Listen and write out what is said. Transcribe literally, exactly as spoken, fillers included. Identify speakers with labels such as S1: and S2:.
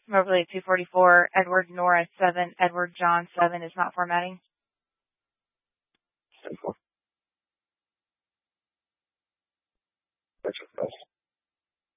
S1: Moberly two forty-four, Edward Nora seven, Edward John seven is not formatting.
S2: Simple. That's your best.